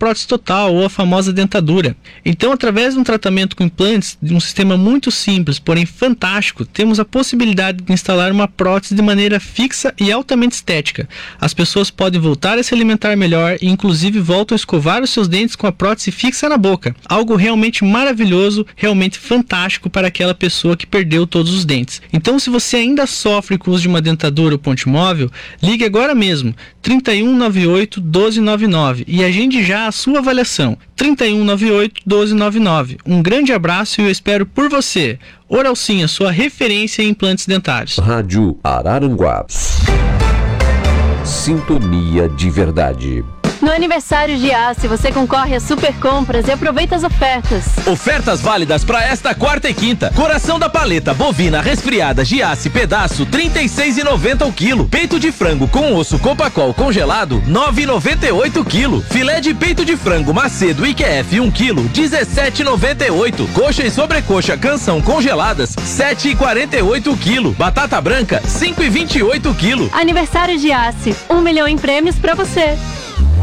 prótese total ou a famosa dentadura. Então, através de um tratamento com implantes, de um sistema muito simples, porém fantástico, temos a possibilidade de instalar uma prótese de maneira fixa e altamente estética. As pessoas podem voltar a se alimentar melhor e inclusive voltam a escovar os seus dentes com a prótese fixa na boca. Algo realmente maravilhoso, realmente fantástico para aquela pessoa que perdeu todos os dentes. Então, se você ainda sofre com o uso de uma dentadura ou ponte móvel, ligue agora mesmo, 3198 1299 e agende já a sua avaliação, 3198 1299. Um grande abraço e eu espero por você. Oralcinha, sua referência em implantes dentários. Rádio Araranguá. Sintonia de verdade. No aniversário de Giasse, você concorre a super compras e aproveita as ofertas. Ofertas válidas para esta quarta e quinta. Coração da paleta bovina resfriada Giasse pedaço R$ 36,90 o quilo. Peito de frango com osso Copacol congelado R$ 9,98 o quilo. Filé de peito de frango Macedo IQF 1 quilo R$ 17,98. Coxa e sobrecoxa Canção congeladas R$ 7,48 o quilo. Batata branca R$ 5,28 o quilo. Aniversário de Giasse, 1 milhão em prêmios para você.